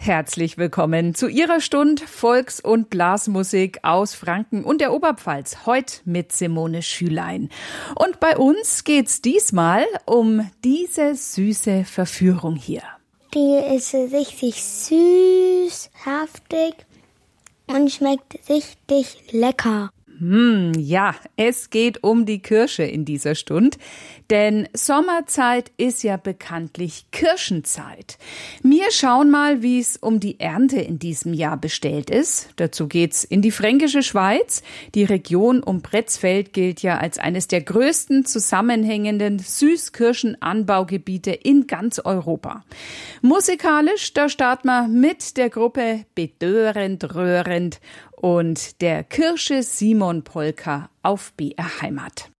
Herzlich willkommen zu Ihrer Stund Volks- und Blasmusik aus Franken und der Oberpfalz. Heute mit Simone Schülein. Und bei uns geht's diesmal um diese süße Verführung hier. Die ist richtig süß, saftig und schmeckt richtig lecker. Ja, es geht um die Kirsche in dieser Stund, denn Sommerzeit ist ja bekanntlich Kirschenzeit. Wir schauen mal, wie es um die Ernte in diesem Jahr bestellt ist. Dazu geht's in die fränkische Schweiz. Die Region um Pretzfeld gilt ja als eines der größten zusammenhängenden Süßkirschenanbaugebiete in ganz Europa. Musikalisch, da starten wir mit der Gruppe Bedörend Röhrend und der Kirsche Simon Polka auf BR Heimat.